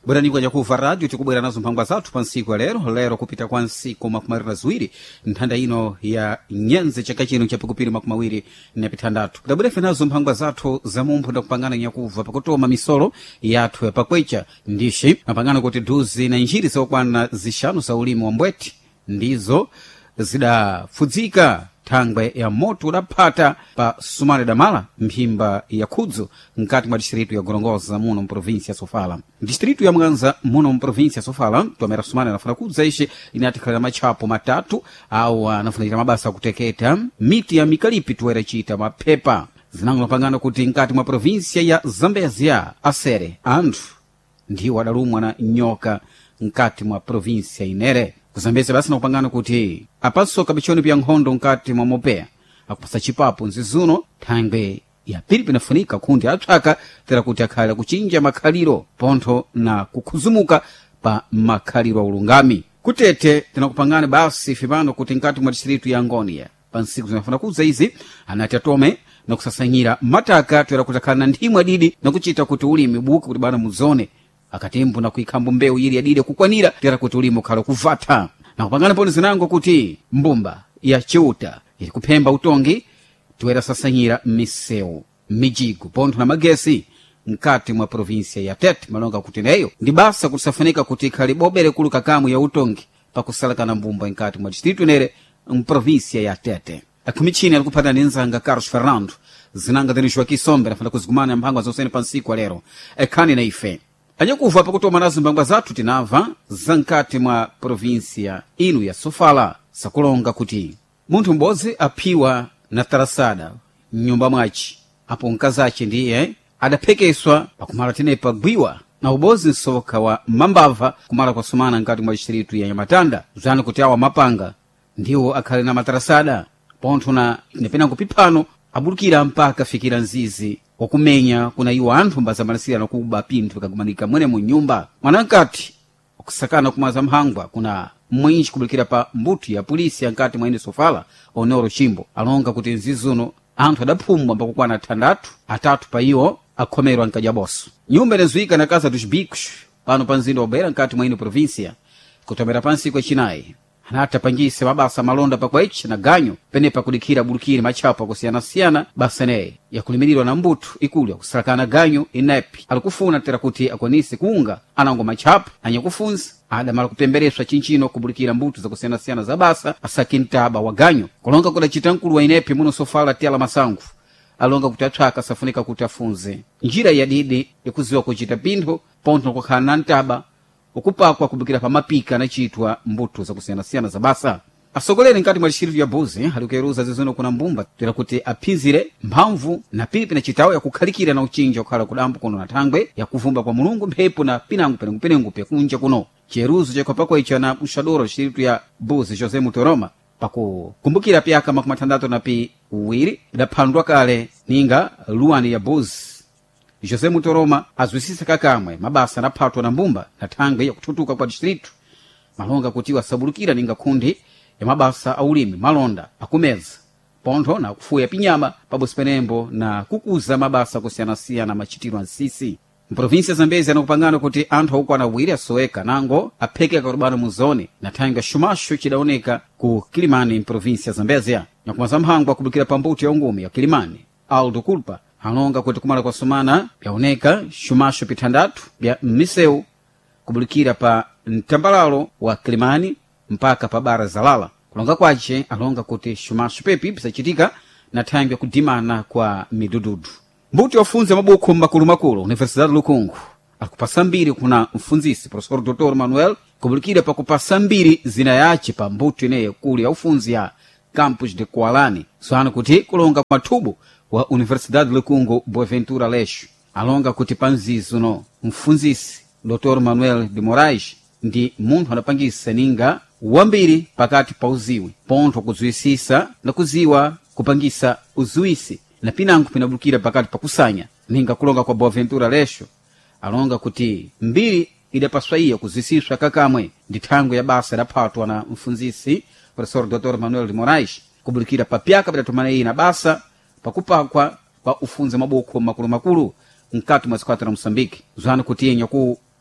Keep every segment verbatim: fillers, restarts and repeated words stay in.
bwerani jakuva radio tikubwera nazo mphangwa zathu pa nsiku ya lero lero kupita kwa nsiku makumi na ziwiri nthanda ino ya nyenze chaka chino cha pikupiri makumi mawiri na pitandatu tidabwerefe nazo mphangwa zathu za mumphu ndakupangana nyakuva pakutoma misolo yathu yapakwecha ndishi mapangano kuti duzi na njiri zokwana zishanu za ulimi wa mbweti ndizo zidapfudzika thangwe ya moto udaphata pa Sumane Damala mphimba ya Khudzo nkati mwa distritu ya Gorongosa muno mprovinsi ya Sofala. Distritu ya Mwanza muno mprovinsi ya Sofala tuamera Sumane anafuna Khudzo ishi inatikhala machapo matatu au anafunira mabasa kuteketa miti ya mikalipi tuwera chita mapepa zinango mapangano kuti nkati mwa provinsi ya Zambezia asere anthu ndiwo adalumwa na nyoka nkati mwa provinsi ya Inere kuzambeze basi na kupangana kuti apaso kabichoni pya nkhondo nkati mwa mopea akupasa chipapo nzizuno thangwe ya pili pinafunika kundi atsaka tera kuti akhala kuchinja makhaliro pontho na kukhuzumuka pa makhaliro a ulungami kutete tinakupangana basi fipano kuti nkati mwa distritu ya Ngonia pa nsiku zinafuna kudza izi anati atome na kusasanyira mataka tera kuti akhala na nthimwe adidi na kuchita kuti ulimi buke kuti bana muzone akatembo na kuikhambo mbewu ili adide kukwanira tera kuti ulimi ukhala kuvata na kupangana poni zinango kuti mbumba ya Chiuta ili kuphemba utongi tuwera sasanyira misewu mijigo pontho na magesi nkati mwa provinsia ya Tete malonga kuti neyo ndi basa kutisafanika kuti ikhali bobere kulu kakamu ya utongi pakusalakana mbumba nkati mwa distritu nere mprovinsia ya Tete akumichini alikupata ninzanga Carlos Fernando zinanga dhenishwa kisombe nafanda kuzigumana ya mphangwa zonsene pa nsiku wa lero ekhani na ife anyakuva pakutoma nazo mbangwa zathu tinava zankati mwa provinsia inu ya Sofala sakulonga kuti munthu m'bodzi aphiwa na tarasada mnyumba mwaci apo mkazace ndiye adaphekeswa pakumala tenepa gwiwa na ubozi nsoka wa mambava kumala kwa Sumana nkati mwa distritu ya Nyamatanda zani kuti awa mapanga ndiwo akhali na matarasada pontho na inepena kupipano abulukira mpaka fikira nzizi wakumenya kuna iwo anthu mbazamalasira na kuba pinthu kagumanika mwene mu nyumba mwanankati okusakana kumaza mphangwa kuna mwinji kubulikira pa mbuto ya polisi yankati mwa ine Sofala Onoro Chimbo alonga kuti nzizuno anthu adaphumwa mbakukwana thandatu atatu pa iwo akhomerwa nkajaboso nyumba inazuyika na Casa dos Bicos pano pa mzinda wa Beira nkati mwa ine provinsia kutomera pansi kwa chinayi anata pangise mabasa malonda pakwaichi na ganyo penepa kudikira bulukiri machapo akusiyana-siyana basa neye yakulimirirwa na mbuto ikulu ya kusalakana ganyo inepi alikufuna tera kuti akwanise kuunga anango machapo anyakufunza adamala kupembereswa chinchino kubulikira mbuto za kusiyana-siyana za basa asaki ntaba wa ganyo kulonga kuda chitankulu wa inepi muno Sofala tiala masangu alonga kuti atswaka safunika kuti afunze njira ya didi yakuziwa kuchita pintho pontho kukhala na ntaba ukupakwa kubikira pa mapika na chitwa mbuto za kusiyana-siyana za basa asogolere nkati mwa distritu ya Buzi alikuyeruza zizono kuna mbumba tera kuti aphizire mphamvu na pipi na chitawo yakukhalikira na uchinja okhala kudambo kuno na thangwe yakuvumba kwa mulungu mphepo na pinango penengu-penengu pekunja kuno cheruzo chakapakwa icha na mshadoro distritu ya Buzi José Mutoroma pakukumbukira pyaka makumi atandatu na pi uwiri idaphandwa kale ninga luwani ya Buzi José Mutoroma azwisisa kakamwe mabasa anaphatwa na mbumba na thangwe yakututuka kwa distritu malonga kuti wasabulukira ninga kundi ya mabasa aulimi malonda akumeza pontho na kufuya pinyama pabusi penembo na kukuza mabasa kusiyana-siyana machitiro ansisi mprovinsi ya Zambezi anakupangana kuti anthu akukwana awiri asoweka nango apheke akarubano muzone na thangwe shumasho chidaoneka ku Kilimani mprovinsi ya Zambezi nyakumaza mphangwa kubukira pa mbuto ya ungumi ya Kilimani Aldo Culpa alonga kuti kumala kwa Sumana pyaoneka shumasho pitandatu bya miseu kubulikira pa mtambalalo wa Kilimani mpaka pa bara zalala kulonga kwace alonga kuti shumasho pepi pisachitika na thangwe kudimana kwa midududu mbuto yofunza mabuku makulu-makulu Universidade Lukungu akupasa mbiri kuna mfunzisi Professor Doutor Manuel kubulikira pa kupasa mbiri zina yace pa mbuto ineye kuli ya ufunzi ya Campus de Kualani soana kuti kulonga mathubu wa Universidade Lukungu Boaventura Leixo alonga kuti panzizo no mfunzisi Doutor Manuel de Moraes ndi munthu anapangisa ninga wambiri pakati pa uziwi pontho kuzuisisa na kuziwa kupangisa uzuisi na pinango pinabulukira pakati pa kusanya ninga kulonga kwa Boaventura Leixo alonga kuti mbiri idapaswa iya kuzwisiswa kakamwe ndi thangwe ya basa idaphatwa na mfunzisi Professor Doutor Manuel de Moraes kubulikira pa pyaka pidatumana iyi na basa pakupakwa pa ufunze mabuku makulu-makulu nkati mwa zikwata na Mosambiki zwana kuti yenya ku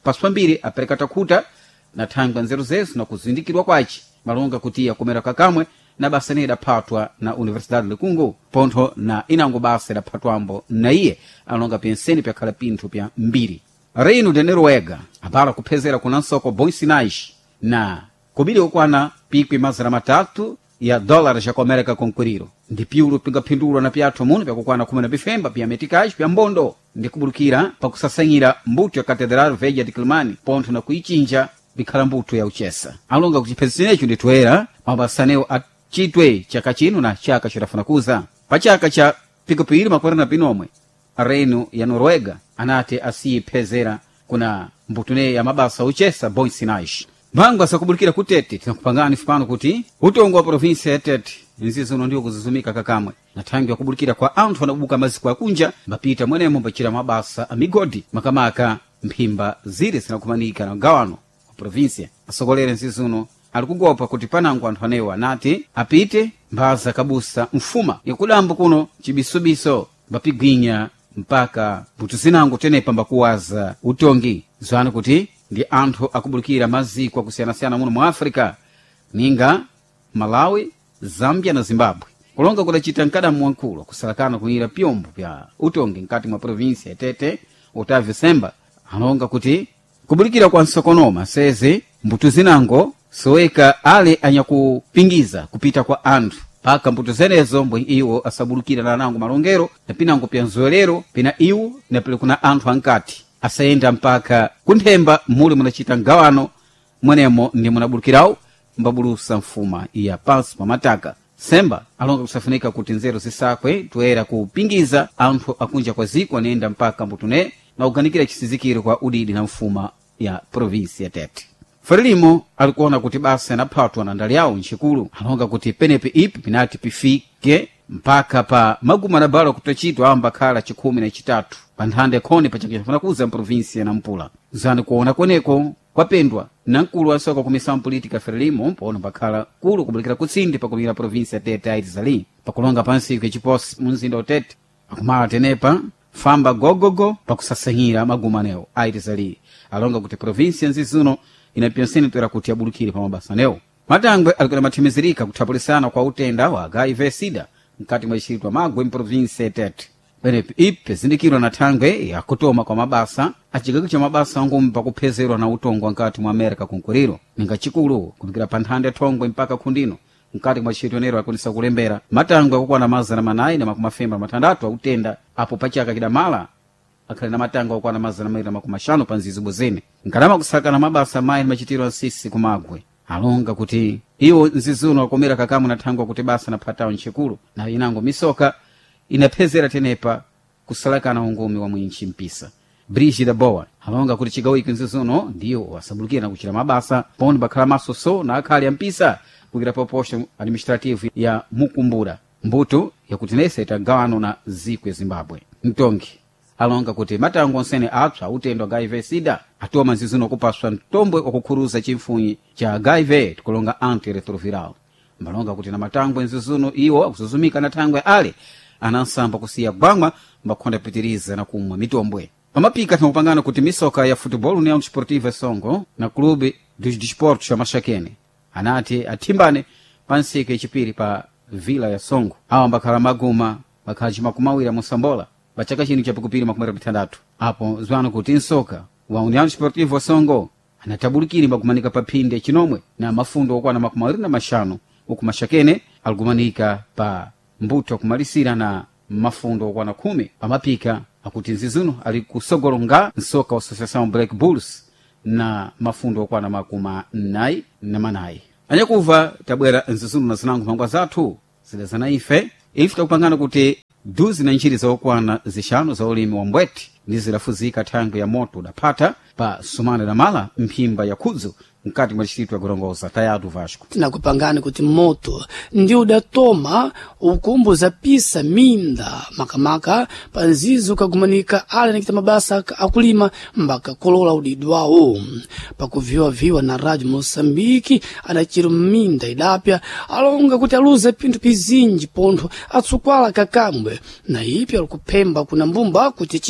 paso pambiri apereka takhuta na thangwe nzeruzezo na kuzindikirwa kwace malonga kuti akomera kakamwe na basa ne idaphatwa na Universidade Likungu pontho na inango basa idaphatwambo na iye alonga penseni pyakhala pinthu pya mbiri. Reino de Noruega abala kuphezera kunansoko bons sinais na kubiri okwana pikwi mazana matatu ya dólares ya América concorrido ndi piulo pingaphindulwa na pyathu muno pyakukwana khumi na bifemba pya metikais pya mbondo ndi kubulukira pakusasanyira mbuto ya Catedral Velha de Climane pontho na kuichinja bikhala mbuto ya uchesa alonga kuti phezinecho nditoera mabasaneo a chitwe chaka chino na chaka chirafuna kuza pa chaka cha pikupiri makwera na pinomwe Reino ya Noruega anati asiyiphezera kuna mbutune ya mabasa uchesa bons sinais. Mbango asakubulukira kutete tinakupangani fipano kuti utongo wa provinsia ya Tete nzizono ndiwo kuzizumika kakamwe na tangi wa kubulukira kwa anthu anabubuka maziko ya kunja mbapita mwenemo mbachira mabasa amigodi makamaka mphimba ziri zinakumanika na gawano wa provinsia. Asogolere nzizono alikugopa kuti panango anthu anewo anati apite mbaza kabusa mfuma yakudambo kuno chibisubiso mbapigwinya mpaka mbuto zinango tenepa mbakuwaza utongi zwana kuti ndi anthu akubulukira maziko akusiyana-siyana muno mu Afrika ninga Malawi, Zambia na Zimbabwe kulonga kudachita mkadamu wankulu kusalakana kuira pyombo pya utongi nkati mwa provinsia ya Tete. Otávio Semba alonga kuti kubulukira kwa nsokonoma seze mbuto zinango soweka ale anyakupingiza kupita kwa anthu paka mbuto zenezo mbwe iwo asabulukira na nango malongero na pinango pya nzoelero pina iwo na pile kuna anthu ankati asayenda mpaka kunthemba muli munachita ngawano mwenemo ndi munabulukirawo mbabulusa mfuma ya pansi pa mataka. Semba alonga kusafunika kuti nzeru zisakwe toera kupingiza anthu akunja kwa ziko anenda mpaka mbutune na uganikira chisizikiro kwa udidi na mfuma ya provinsi ya Tete. Frelimo alikuona kuti basa yanaphatwa na ndali yawo nchikulu alonga kuti penepe ipi pinati pifike mpaka pa maguma na balo kutachitwa amba khala chikumi na chitatu pa nthande khone pa chakifuna kuza mprovinsi ya Nampula zani kuona kweneko kwapendwa na nkulu wasoka kumisa politika Frelimo mpona pakhala kulu kubulikira kutsindi pakulira provinsi ya Tete aitizali pakulonga pansi ke chiposi munzinda wa Tete akumala tenepa famba gogogo pakusasanyira maguma neo aitizali alonga kuti provinsi nzizuno inapyonseni toera kuti abulukire pa mabasa neo. Matangwe alikuna mathimizirika kuthapulisana kwa utenda wa H I V sida mkati mwa ichiritwa magwe mprovinsi ya Tete. Penepe ipe zindikirwa na thangwe ya kutoma kwa mabasa achigago cha mabasa angumi pakuphezerwa na utongo nkati mwa Amerika kunkuriro ninga chikulu kunikira pa nthande thongwe mpaka khundino mkati mwa ichiritwa nero akunisa kulembera matangwe akukuwa na mazana manayi na makumafemba matandatu autenda apo pachaka kidamala akhali na matangwe akukuwa na mazana mawiri na makumashanu pa nzizi bozene nkalama kusakana mabasa mayi machitiro nsisi kumagwe alonga kuti iwo nzizuno akomera kakamu na thangwe kuti basa na phatawo nchikulu na inango misoka inaphezera tenepa kusalakana ungumi wa mwinchi mpisa. Brigida Boa alonga kuti chigawo iki nzizuno ndiyo wasabulukira na kuchira mabasa poni bakhala masoso na akhali ya mpisa kukira proportion administrative ya Mukumbura mbuto ya kutinesa itagawano na ziko ya Zimbabwe. Mtongi alonga kuti matango nsene apsa utendo H I V sida atoma nzizuno kupaswa mtombwe wakukhuruza chimfunyi cha H I V tukulonga antiretroviral mbalonga kuti na matangwe nzizuno iwo akusuzumika na thangwe ale anansamba kusiya bwangwa mbakhonda pitiriza na kumwa mitombwe. Pamapika tinakupangana kuti misoka ya Futebol União Desportiva Songo na Clube dos Desportos ya Mashakene anati atimbane pansika ichipiri pa vila ya Songo awa mbakhala maguma bakhala chimakumawira musambola bachaka chino cha pikupiri makumera bitandatu apo zwano kuti nsoka wa União Desportiva Songo anatabulukiri mbakumanika pa phinde chinomwe na mafundo okwana makumawiri na mashanu uku Mashakene alikumanika pa mbuto kumalisira na mafundo okwana khumi pamapika akuti nzizuno ali kusogolonga nsoka wa Associação Black Bulls na mafundo okwana makuma nayi na manayi anyakuva tabwera nzizuno na zinango mangwa zathu zilezana ife ife takupangana kuti duzi na nchiri za okwana zishanu za ulimi wa mbweti nizilafuzika thangwe ya moto udapata pa sumana na mala mphimba ya Kudzu mkati mwa distrito ya Gorongosa tayatu Vasco. Tinakupangani kuti moto ndi udatoma ukumbuza pisa minda makamaka panzizo kagumanika ale nikita mabasa akulima mbaka kolola udidwawo pakuviwa-viwa na Radio Mosambiki anachiro minda idapya alonga kuti aluze pintu pizinji pontho atsukwala kakambwe na ipi alikupemba kuna mbumba kuti chitigasho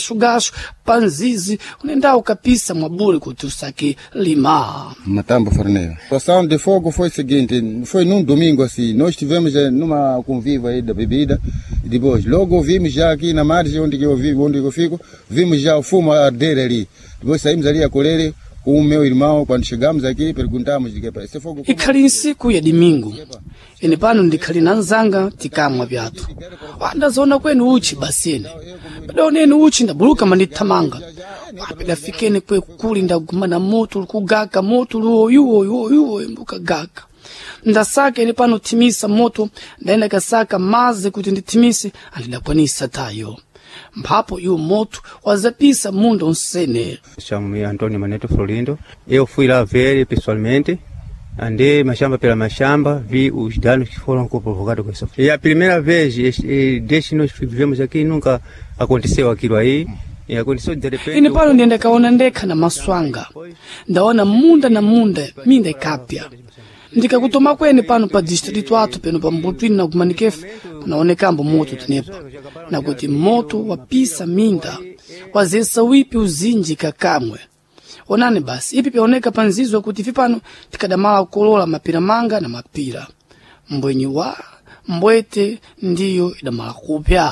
gasho-gasho panzizi unenda ukapisa mwabule kuti usake lima. Matambo Forneiro. A situação de fogo foi o seguinte, foi num domingo assim, nós estivemos numa convívio aí da bebida e depois logo vimos já aqui na margem onde eu vivo, onde eu fico, vimos já o fumo arder ali. Depois saímos ali a colher com o meu irmão, quando chegamos aqui perguntamos de que para esse fogo. Ikhali nsiku ya dimingu. Ine pano ndikhali na nzanga tikamwa vyatu. Wandazona kwenu uchi basini. Padaoneni uchi ndabuluka mandithamanga. Wapadafikeni kwe kuli ndagumana moto kugaka moto luo yuo yuo yuo mbuka gaka. Ndasaka ine pano timisa moto ndaenda kasaka maze kuti nditimisi andidakwanisa tayo. Mpapo yu moto wazapisa mundo nsene. Chamo-me Antônio Maneto Florindo. Eu fui lá ver pessoalmente. Andei machamba pela machamba, vi os danos que foram provocados com isso. E a primeira vez, desde que nós vivemos aqui, nunca aconteceu aquilo aí. E aconteceu de repente. Ine pano ndienda kaona ndeka na maswanga. Ndaona munda na munda, minda ikapya. Ndikakutoma kwene pano pa distrito atu peno pa mbutwini na kumanikefu kunaonekambo moto tinepa. Na kuti moto wapisa minda, wazesa wipi uzinji kakamwe. Onani basi, ipi pioneka panzizwa kuti vipano tikadamala kukolola mapira manga na mapira. Mbwenyi wa, mbwete, ndiyo idamala kupya.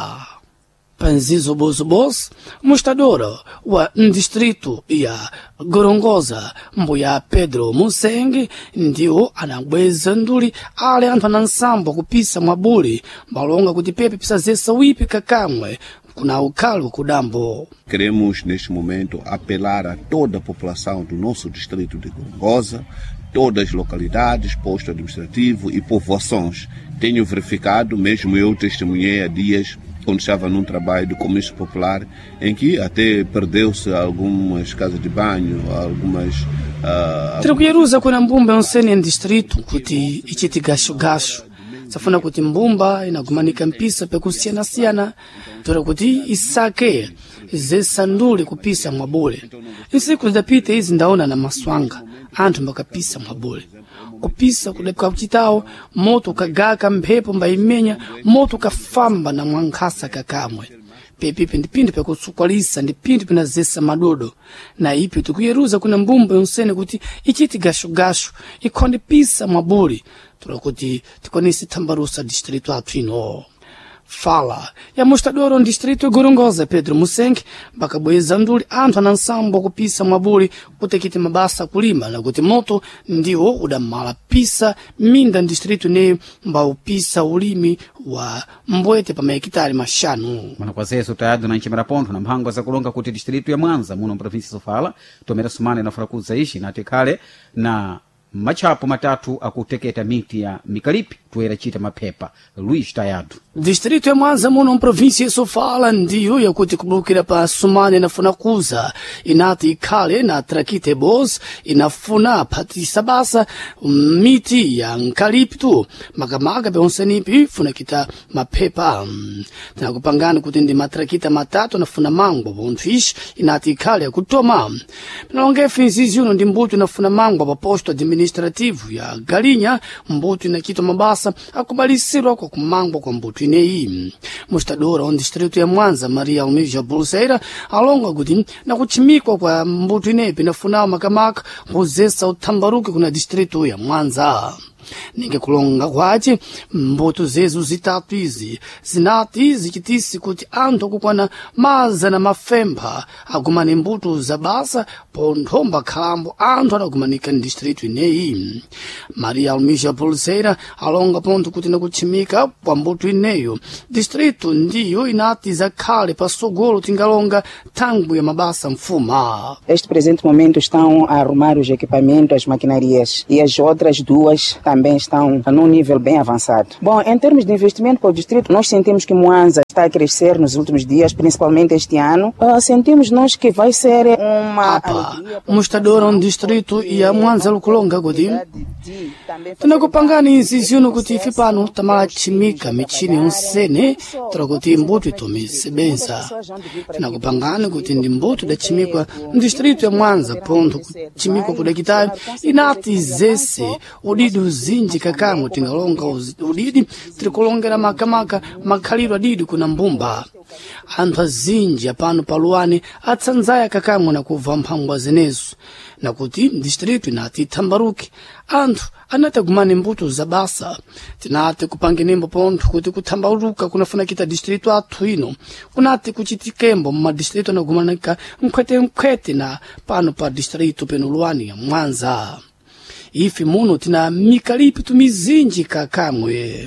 Panzizo bozo bozo, mustadora wa distrito ya Gorongosa, mbuya Pedro Musenge, ndiyo anabweza nduli ale anthu anansambo kupisa mwabuli, balonga kuti pepe pisa zesa wipi kakamwe, kuna ukalo kudambo. Queremos neste momento apelar a toda a população do nosso distrito de Gorongosa, todas as localidades, posto administrativo e povoações. Tenho verificado, mesmo eu testemunhei há dias, quando estava num trabalho do comércio popular, em que até perdeu-se algumas casas de banho, algumas... Uh, Tirakuyeruza kuna mbumba yonsene ya distrito kuti ichiti gasho-gasho. Safuna kuti mbumba inagumanika mpisa pekusiyana-siyana, tora kuti isake zesanduli kupisa mwabule. Insiku zidapita izi ndaona na maswanga, anthu mbakapisa mwabule. Kupisa kudepka kuchitawo, moto kagaka mphepo mbaimenya, moto kafamba na mwankasa kakamwe. Pepipi ndipindi pekusukwalisa ndipindi pinazesa madodo. Na ipi tukuyeruza kuna mbumba yonsene kuti ichiti gasho-gasho, ikonde pisa mwabuli. Tura kuti tikonisi tambarusa distrito atu ino. Fala ya mustadoro distrito Gorongosa Pedro Musenge bakabweza nduli anthu anansambo kupisa mwabuli kutekiti mabasa kulima na kuti moto ndiwo udamala pisa minda distrito ne mbaupisa ulimi wa mbwete pa mahekitari mashanu. Mwana kwa zeso tayadu na nchimera ponto na mhango za kulonga kuti distrito ya Mwanza muno provinsi Sofala tomera sumane na furakuza ishi na tekale na machapo matatu akuteketa miti ya mikalipi tuera chita mapepa. Luis Tayadu. Distrito ya Mwanza muno provinsi ya Sofala ndiyo yakuti kubukira pa sumane na funakuza inati ikale na trakite boz inafuna pati sabasa miti ya nkaliptu makamaka pe onsenipi funakita mapepa. Tena kupangani kuti ndi matrakita matatu na funa mangwa bontfish inati ikale ya kutoma. Pinalongefu inzizi uno ndi mbutu na funa mangwa pa posto administrativu ya Galinha mbutu inakito mabasa akubalisirwa kwa kumangwa kwa mbutu ineyi. Mustadora on distrito ya Mwanza Maria Almeida Pulseira alonga kuti na kuchimikwa kwa mbutu ineyi pinafunawa makamaka kuzesa utambaruke kuna distrito ya Mwanza. Ninge kulonga kwachi mbutu zezu zitatu izi zinati zichitisi kuti anthu kukwana maza na mafemba agumane mbutu za basa ponthomba khalambo anthu adagumanika distrito ineyi. Maria Almeida Pulseira alonga ponto kuti nakuchimika kwa mbutu ineyo distrito ndiyo inati zakhale pasogolo tingalonga tangu ya mabasa mfuma. Neste presente momento estão a arrumar os equipamentos, as maquinarias e as outras duas também estão num nível bem avançado. Bom, em termos de investimento para o distrito, nós sentimos que Mwanza está a crescer nos últimos dias, principalmente este ano. Uh, sentimos nós que vai ser uma... Apa, mustadora um distrito e a Mwanza lukulonga kuti tinakupangani insizino kuti ifi pano tamala chimika michini onsene tora kuti mbutu itomisebenza. Tinakupangani kuti ndi mbutu idachimikwa distrito ya Mwanza ponto kuchimikwa kudakitali inati zese udidu zinji kakamwe tingalonga udidi tirikulongera makamaka makhalidwe adidi kuna mbumba. Anthu azinji apano paluwani atsanzaya kakamwe na kubva mphangwa zenezo na kuti distritu inati ithambaruke. Anthu anati agumane mbuto za basa tinati kupangenembo pontho kuti kuthambaruka kunafuna kita distritu athu ino kunati kuchitikembo mma distritu anagumanika mkhwete-mkhwete na pano pa distritu peno luwani ya Mwanza. Ife muno tina mikalipi tumizinji kakamwe.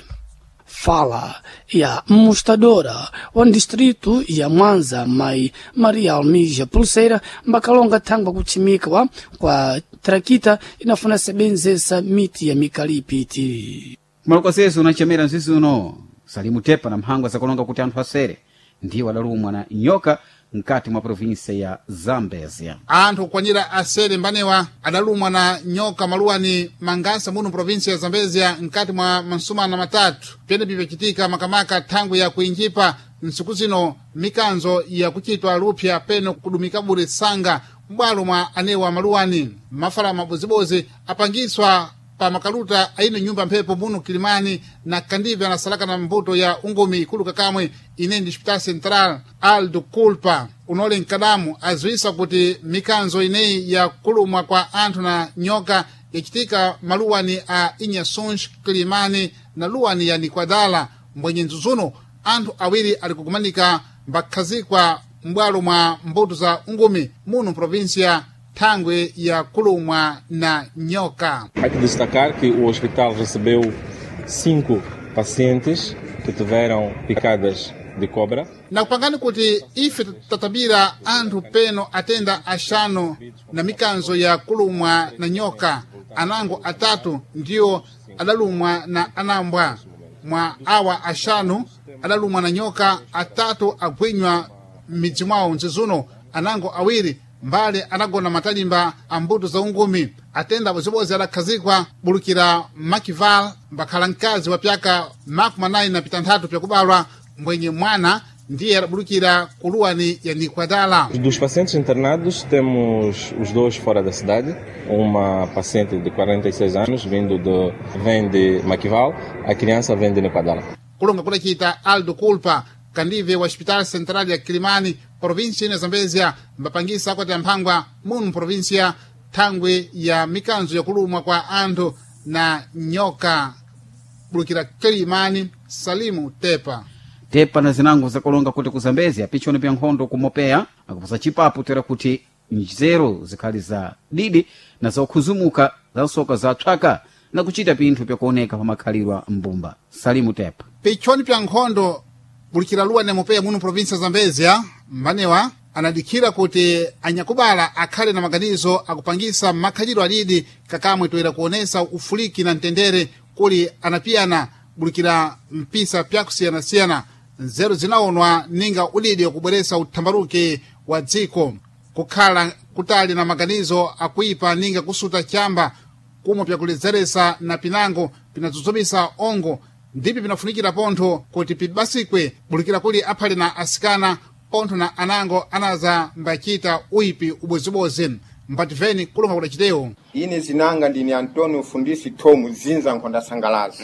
Fala ya mustadora wa distritu ya Mwanza mai Maria Almija Pulseira mbakalonga thangwa kuchimika wa kwa trakita inafuna sebenzesa miti ya mikalipi iti. Malokoseso unachemera nzizi uno Salimu Tepa na mhangwa zakulonga kuti anthu asere ndiye wadalumwa na nyoka mkati mwa provinsia ya Zambezia. Anthu kwanyira asere mbanewa adalumwa na nyoka maluwani Mangasa muno provinsia ya Zambezia mkati mwa mansumana matatu. Pene pipechitika makamaka tangu ya kuinjipa nsiku zino mikanzo ya kuchitwa lupya peno kudumika bure sanga mbwalo mwa anewa maluwani. Mafala mabozibozi apangiswa pa makaluta aino nyumba mpepo muno Kilimani na Kandivya na salaka na mbuto ya ungumi ikulu kakamwe inendi hospital central Aldo Culpa unole nkadamu azuisa kuti mikanzo inei ya kulumwa kwa anthu na nyoka yachitika maluwani a Inhações Kilimani na luwani ya Nikwadala mbwenye nzuzuno anthu awiri alikukumanika mbakhazikwa mbwalo mwa mbuto za ungumi muno provincia Tangwe ya kulumwa na nyoka. Há que destacar que o hospital recebeu cinco pacientes que tiveram picadas de cobra. Na kupangani kuti ife tatabira anthu peno atenda ashano na mikanzo ya kulumwa na nyoka anango atatu ndiyo adalumwa na anambwa. Mwa awa ashano adalumwa na nyoka atatu agwinywa midzi mwawo nzizuno anango awiri mbale anagona matalimba ambuto za ungumi atenda bozibozi adakhazikwa bulukira Makival mbakhala mkazi wa pyaka makumi anayi na pitanthatu pyakubalwa mbwenye mwana ndiye adabulukira kuluwani ya Nikwadala. Dos pacientes internados temos os dois fora da cidade, uma paciente de quarenta e seis anos vindo de vem de Makival, a criança vem de Nikwadala. Kulonga kula kita Aldo Culpa Kandivya wa hospital central ya Kilimani provinsia ya Zambezia mbapangisa akwati ya mphangwa muno provinsia thangwe ya mikanzo ya kulumwa kwa anthu na nyoka bulukira Kilimani. Salimu Tepa Tepa na zinango zakulonga kuti ku Zambezia pichoni pya nkhondo kumopeya akuposa chipapu tera kuti nzero zikhali za didi na za ukhuzumuka za soka za tswaka na kuchita pinthu pyakuoneka pa makhalirwa mbumba. Salimu Tepa pichoni pya nkhondo bulukira luwani mopeya muno provinsia Zambezia mbanewa anadikira kuti anyakubala akhale na maganizo akupangisa makhalidwe adidi kakamwe toera kuonesa ufuliki na ntendere kuli anapiyana bulukira mpisa pyakusiyana-siyana nzeru zinaonwa ninga udidi wakubweresa uthambaruke wa dziko kukhala kutali na maganizo akuipa ninga kusuta chamba kumwe pyakulezeresa na pinango pinazuzumisa ongo ndipi pinafunikira pontho kuti pibasikwe bulukira kuli aphali na asikana pontho na anango anaza mbachita uipi ubozibozi mbativeni kulonga kuda chiteo. Ine zinanga ndini Antonio Fundisi Tomu zinza nkonda sangalazi.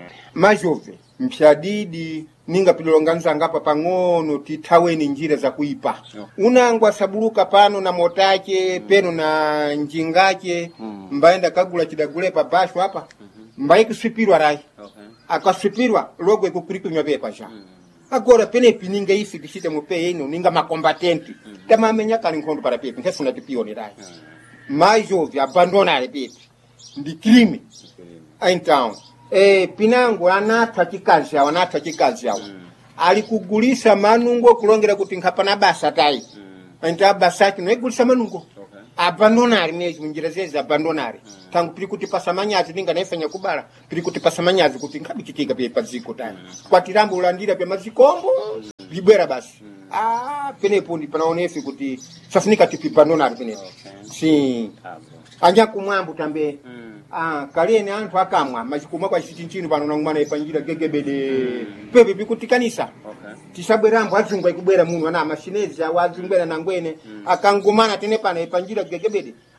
Majove mpyadidi ninga pilolonganza ngapa pang'ono tithaweni njira za kuipa. Unangwa sabuluka pano na motache peno na njingache mbaenda kagula chidagule pa basho hapa mbaye kusipirwa rai akasipirwa logo ikukurikunywa pepa sha. Agora pene pininga ifi kishite mupe ino ninga makombatenti tamamenya kali nkhondo para pepe nkesuna tipione rai majove abandona ale pepe ndi crime. Então eh pinango anatha chikazi awo anatha chikazi awo alikugulisa manungo kulongera kuti nkhapana basa tai anta basa kino egulisa manungo abandonari mesmo njira zeze abandonari tangu pili kuti pasamanyazi ninga naifanya kubala pili kuti pasamanyazi kuti nkabichitika pye paziko tani kwatirambo ulandira pya mazikombo libera basi ah penepo ndi panaonefi kuti safunika tipi abandonari penepo si anja kumwambo tambe ah kalene anthu akamwa mazikumwa kwa chitinchino pano nangumana ipanjira gegebede pepe pikutikanisa tisabwerambo azungwa ikubwera muno ana mashinezi awazungwera nangwene akangumana tene pana ipanjira gegebede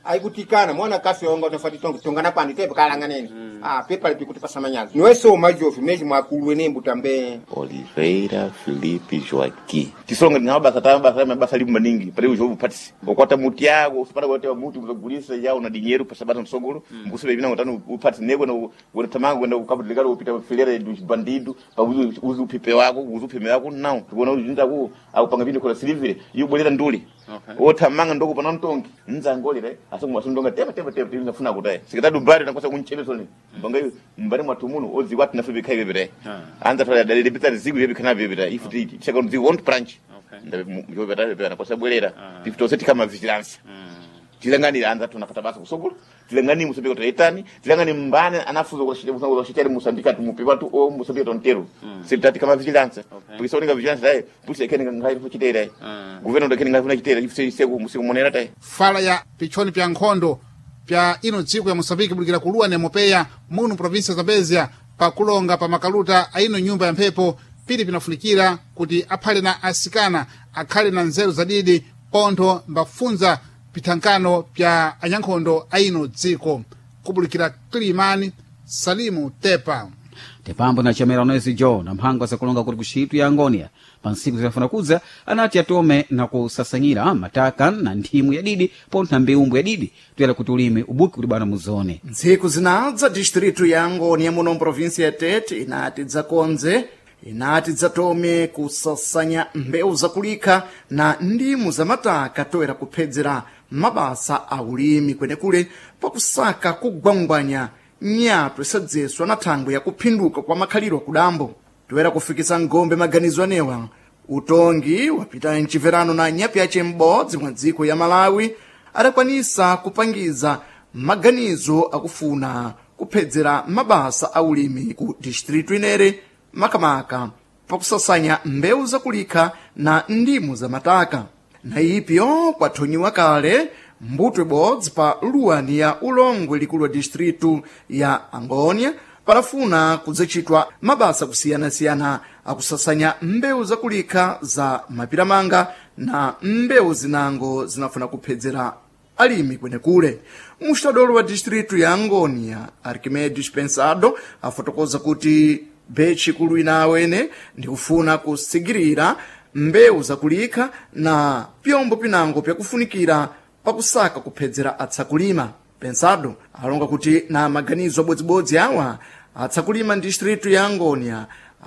aikutikana mwana kasi onga tofati tonga tongana pandi tepe kalanga nene ah pepa lipikuti pasamanyazo não é só mais jovi mesmo akulu nembo também Oliveira Felipe Joaquim tisonga ngaba basa tamba basa basa limu maningi pale o jogo patisi okota mutiago usipata kwa mutu mzagulisa yao na dinheiro para sabata nsogolo mkusebe bina ngotano upati nego na wona tamango na ukabudikalo upita filera dos bandido pa uzu uzu pipe wako uzu pipe wako não kuona ujinda ku au panga bino kwa silivire yubolera nduli ota manga ndoko pana ntongi nzangolire asungu asundonga tepa tepa tepa tinafuna kudai sikatadu bari nakosa kunchebe soni mbanga mbari matumuno ozi watu nafibe kai bebere anza tala dalile bitari zigu yebi kana bebere if they check on the want branch ndabe mjo bebere bebere nakosa bwelera tifitoseti kama vigilance tilangani anza tunakata basa kusogolo tilangani musabiko taitani tilangani mbane anafuzo kwa shite kwa shite musambika tumupe watu o musabiko tontero sitati kama vigilance porque só ninga vigilance dai puxa kene ngai fu chite dai governo da kene ngai fu na chite ifse sego musiku monera dai fala ya pichoni pya nkhondo pya ino dziko ya Mosambiki bulikira kulua ne mopeya muno province za Bezia pa kulonga pa makaluta aino nyumba ya mpepo pili pinafunikira kuti aphale na asikana akhale na nzeru zadidi pontho mbafunza pitankano pya anyankhondo aino dziko kubulikira Kilimani Salimu Tepa tepambo na chamera onezi jo na mphangwa sakulonga kuti kushitu ya Angonia pansiku zinafuna kuza anati atome na kusasanyira mataka na ndimu ya didi ponta mbeumbu ya didi tuyala kuti ulime ubuki kuti bwana muzone ntsiku zinadza distritu ya Angonia muno provinsia ya Tete inati dzakonze inati dzatome kusasanya mbeu zakulika na ndimu za mataka toera kuphedzera mabasa a ulimi kwenekule pakusaka kugwangwanya nyato isadzeswa na thangwe ya kuphinduka kwa makhaliro kudambo toera kufikisa ngombe maganizo anewa utongi wapita mchiverano na nyapi yache m'bodzi mwa dziko ya Malawi adakwanisa kupangiza maganizo akufuna kuphedzera mabasa a ulimi ku distritu inere makamaka pakusasanya mbeu zakulika na ndimu za mataka na ipyo kwathonyiwa kale mbuto ibodzi pa luwani ya ulongwe likulu wa distritu ya Angonia parafuna kudzachitwa mabasa kusiyana-siyana akusasanya mbeu zakulika za mapiramanga na mbeu zinango zinafuna kuphedzera alimi kwenekule mustadolo wa distritu ya Angonia Arquimedes Pensado afotokoza kuti bechi kulu inawene ndi kufuna kusigirira mbeu zakulika na pyombo pinango pyakufunikira pakusaka kuphedzera atsakulima Pensado alonga kuti na maganizo abodzibodzi awa atsakulima distritu ya Angonia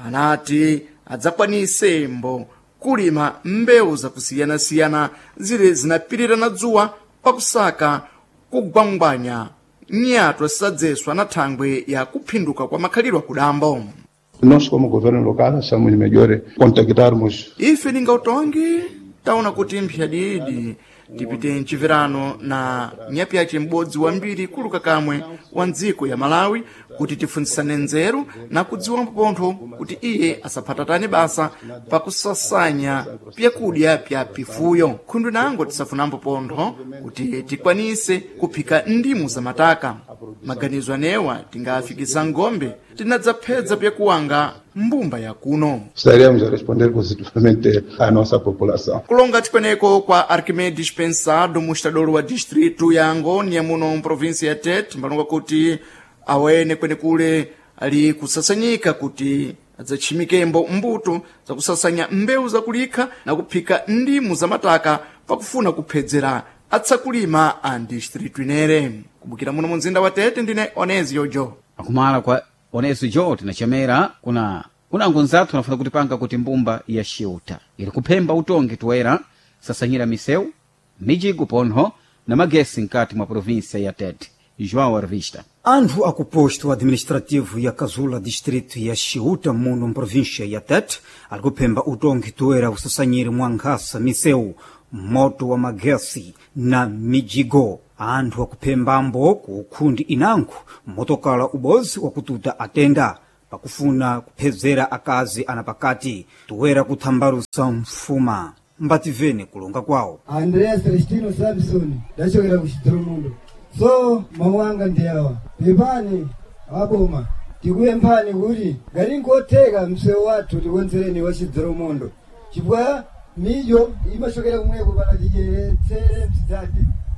anati adzakwanise mbo kulima mbeu zakusiyana-siyana zile zinapirira na dzuwa pakusaka kugwangwanya nyato asadzeswa na thangwe ya kuphinduka kwa makhaliro kudambo. Nós como governo local achamos melhor contactarmos. Ife ninga utongi taona kuti mphyadidi tipite mchiverano na nyapi yache m'bodzi wambiri kuluka kamwe wa ndziko ya Malawi kuti tifunitsane nzeru na kudziwa mpontho kuti iye asaphatatane basa pakusasanya pyakudya pya pifuyo khundu nango tisafunambo pontho kuti tikwanise kuphika ndimu za mataka maganizo anewa tingafikisa ngombe tinadzaphedza pyakuwanga mbumba ya kuno. Estaremos a responder positivamente à nossa população. Kulonga tikweneko kwa Arquimedes Pensado mustadolo wa distritu ya Angonia muno provinsia ya Tete mbalonga kuti awene kwenekule ali kusasanyika kuti adzachimikembo mbuto za kusasanya mbeu zakulika na kuphika ndimu za mataka pakufuna kuphedzera atsakulima a distritu inere. Kubukira muno munzinda wa Tete ndine Onezio Jo. akumala kwa Onezio Jo tinachemera kuna kuna ngonzatu tunafuna kutipanga kuti mbumba ya Shiuta ili kuphemba utongi tuwera sasanyira miseu mijigo ponho na magesi nkati mwa provinsia ya Tete. João Arvista. Anthu akuposto administrativo ya Kazula distrito ya Shiuta muno província ya Tete alikuphemba utongi tuwera usasanyire mwankhasa miseu moto wa magesi na mijigo. Anthu akuphembambo ku ukhundi inanku motokala ubozi wakututa atenda pakufuna kuphedzera akazi anapakati tuwera kuthambarusa mfuma mbativene kulonga kwawo. Andrea Celestino Samson dachokera kuchitoro mundo so mawanga ndiyawa pepani aboma tikuye mphani kuti ngati nkoteka msewu wathu tikonzereni wa chidzero mundo chifukwa mijo imachokera kumweko pana ticheretsere mtidade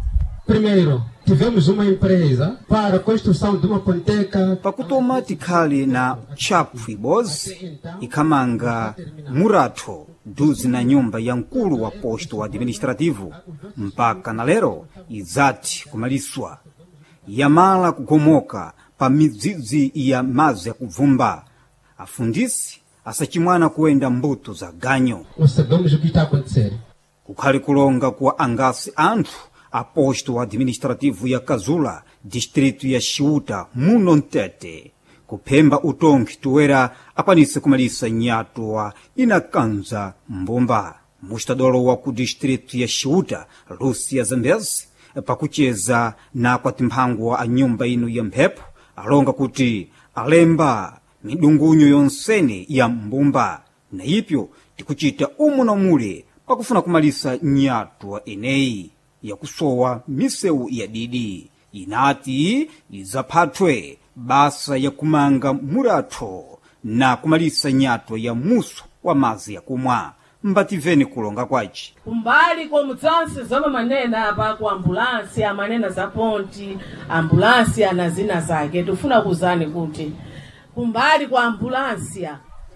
Primeiro, tivemos uma empresa para a construção de uma ponteca. Pakutoma tikhali na chapfu ibozi ikhamanga murato duzi na nyumba ya mkulu wa posto administrativo mpaka na lero izati kumaliswa yamala kugomoka pa midzizi ya mazi ya kuvumba afundisi asachimwana kuenda mbuto za ganyo. Não sabemos o que está a acontecer. Kukhali kulonga kwa angasi anthu a posto administrativo ya Kazula, distrito ya Xiuta, muno Ntete, kuphemba utongi tuwera akwanise kumalisa nyatwa inakanza mbumba. Mustadolo wa ku distrito ya Xiuta, Lucia Zambezi, pakucheza na kwa timphangu a nyumba ino ya mphepo, alonga kuti alemba midungunyo yonsene ya mbumba, na ipyo tikuchita umu na mule pakufuna kumalisa nyatwa ineyi ya kusowa miseu ya didi inati izaphatwe basa ya kumanga murato na kumalisa nyatwa ya muso wa mazi ya kumwa. Mbativeni kulonga kwachi kumbali kwa mutsansi zama manena apa ku ambulansi amanena za ponti ambulansi ana zina zake tufuna kuzani kuti kumbali kwa ambulansi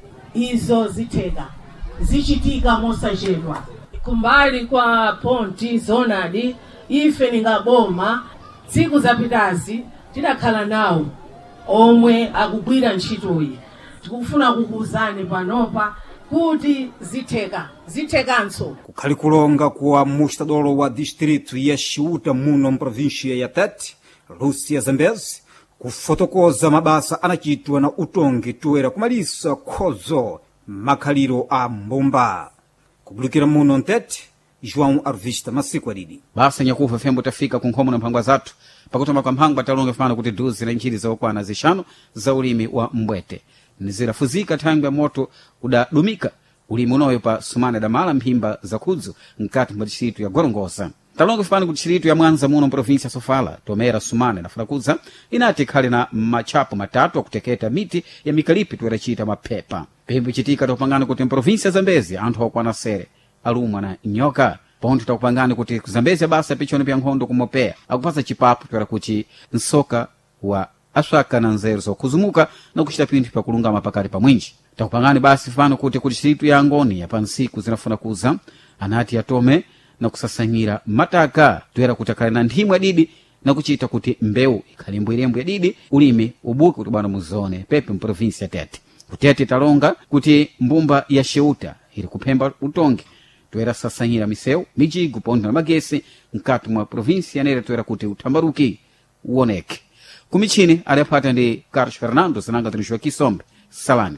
izo ziteka zichitika mosachedwa. Kumbali kwa ponti zonadi ife ningaboma tsiku zapitazi tidakhala nawo omwe akugwira ntchitoyi tikufuna kukuzani panopa kuti ziteka zitekanso. Kukhali kulonga kwa mustadolo wa distrito ya Xiuta muno mprovinsia ya Tete, Lucia Zambezi, kufotokoza mabasa anachitwa na utongi tuwera kumalisa khozo makhaliro a mbumba. Kubulukira muno Ntete, João Arvista masiku adidi. Basa nyakufa fembo tafika kunkhomo na mphangwa zathu pakutoma kwa mphangwa talonga fana kuti duzi na nchiri za okwana zishanu za ulimi wa mbwete nizirafuzika thangwi ya moto udadumika ulimi unoyo pa sumana damala mphimba za kudzu mkati mwa distritu ya Gorongosa. Talonga fana kuti distritu ya Mwanza muno provinsi ya Sofala tomera sumana na frakudza inati khali na machapo matatu akuteketa miti ya mikalipi tuwerachita mapepa. Pembe chitika tokupangana kuti provinsi ya Zambezi anthu okwana sere alumwa na nyoka. Ponto takupangana kuti kuzambezi basa pichoni pya nkhondo kumopea akupasa chipapu twera kuti nsoka wa aswaka na nzeru zo kuzumuka na kuchita pinthu pa kulungama pakati pa mwinji. Takupangani basi fano kuti kuti distritu ya Angoni ya pansiku zinafuna kuza anati atome na kusasanyira mataka twera kutakale na nthimwa didi na kuchita kuti mbeu ikhalimbwirembu ya didi ulimi ubuke kuti bwana muzone pepe mprovinsi ya Tete. Kutete talonga kuti mbumba ya Xiuta ili kuphemba utongi twera sasanyira miseu mijigu ponto na magesi mkati mwa provinsi ya Nere twera kuti utambaruki uoneke. Kumichini aliyapata ndi Carlos Fernando zinanga tunishwa Kisombe Salani.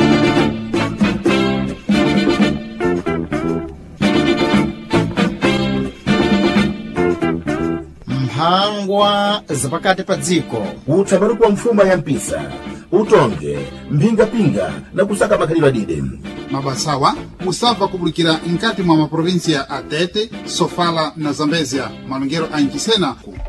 Mphangwa zapakati pa dziko utsambaruki wa mfuma ya mpisa utonge mpingapinga na kusaka makhaliro adide mabasawa musava kubulikira nkati mwa maprovinsia a Tete, Sofala na Zambezia malungero a Nkisena.